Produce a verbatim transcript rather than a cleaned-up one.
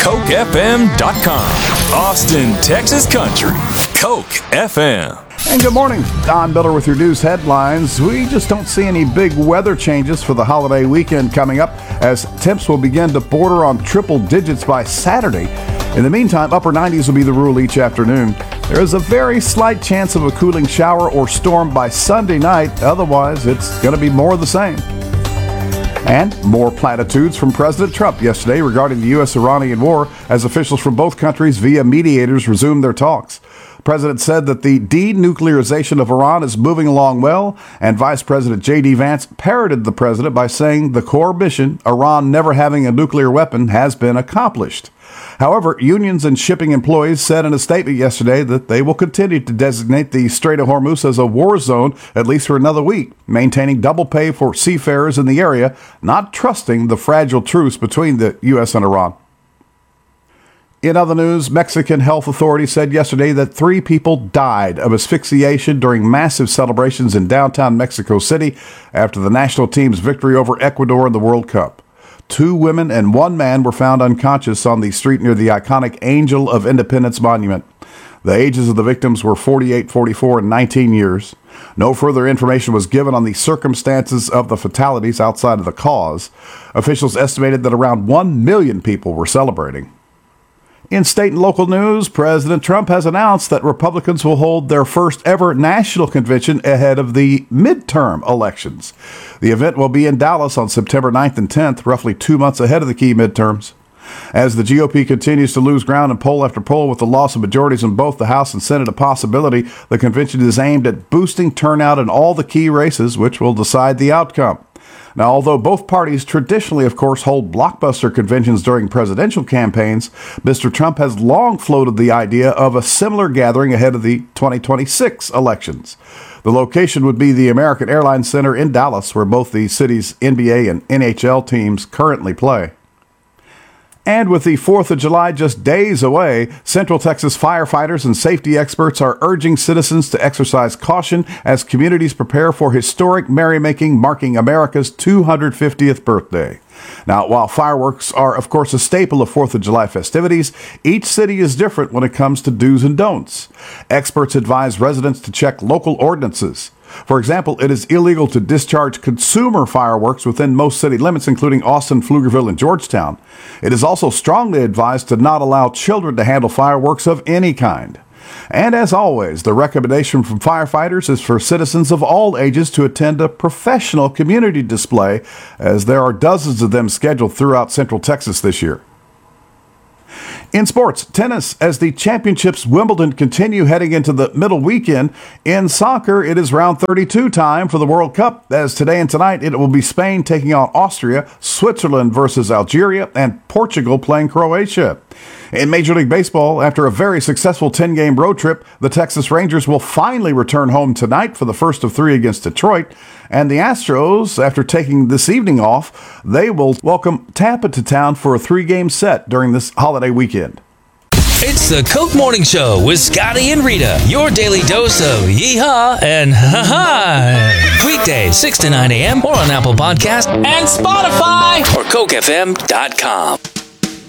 Coke F M dot com. Austin, Texas Country. Coke F M. And good morning. Don Miller with your news headlines. We just don't see any big weather changes for the holiday weekend coming up, as temps will begin to border on triple digits by Saturday. In the meantime, upper nineties will be the rule each afternoon. There is a very slight chance of a cooling shower or storm by Sunday night. Otherwise, it's going to be more of the same. And more platitudes from President Trump yesterday regarding the U S Iranian war as officials from both countries via mediators resumed their talks. The president said that the denuclearization of Iran is moving along well, and Vice President J D Vance parroted the president by saying the core mission, Iran never having a nuclear weapon, has been accomplished. However, unions and shipping employees said in a statement yesterday that they will continue to designate the Strait of Hormuz as a war zone at least for another week, maintaining double pay for seafarers in the area, not trusting the fragile truce between the U S and Iran. In other news, Mexican health authorities said yesterday that three people died of asphyxiation during massive celebrations in downtown Mexico City after the national team's victory over Ecuador in the World Cup. Two women and one man were found unconscious on the street near the iconic Angel of Independence monument. The ages of the victims were forty-eight, forty-four, and nineteen years. No further information was given on the circumstances of the fatalities outside of the cause. Officials estimated that around one million people were celebrating. In state and local news, President Trump has announced that Republicans will hold their first ever national convention ahead of the midterm elections. The event will be in Dallas on September ninth and tenth, roughly two months ahead of the key midterms. As the G O P continues to lose ground in poll after poll with the loss of majorities in both the House and Senate a possibility, the convention is aimed at boosting turnout in all the key races, which will decide the outcome. Now, although both parties traditionally, of course, hold blockbuster conventions during presidential campaigns, Mister Trump has long floated the idea of a similar gathering ahead of the twenty twenty-six elections. The location would be the American Airlines Center in Dallas, where both the city's N B A and N H L teams currently play. And with the fourth of July just days away, Central Texas firefighters and safety experts are urging citizens to exercise caution as communities prepare for historic merrymaking marking America's two hundred fiftieth birthday. Now, while fireworks are, of course, a staple of fourth of July festivities, each city is different when it comes to do's and don'ts. Experts advise residents to check local ordinances. For example, it is illegal to discharge consumer fireworks within most city limits, including Austin, Pflugerville, and Georgetown. It is also strongly advised to not allow children to handle fireworks of any kind. And as always, the recommendation from firefighters is for citizens of all ages to attend a professional community display, as there are dozens of them scheduled throughout Central Texas this year. In sports, tennis, as the championships Wimbledon continue heading into the middle weekend. In soccer, it is round thirty-two time for the World Cup, as today and tonight it will be Spain taking on Austria, Switzerland versus Algeria, and Portugal playing Croatia. In Major League Baseball, after a very successful ten-game road trip, the Texas Rangers will finally return home tonight for the first of three against Detroit. And the Astros, after taking this evening off, they will welcome Tampa to town for a three-game set during this holiday weekend. It's the Coke Morning Show with Scotty and Rita, your daily dose of yee-haw and ha-ha. Weekdays, six to nine a.m. or on Apple Podcasts and Spotify or Coke F M dot com.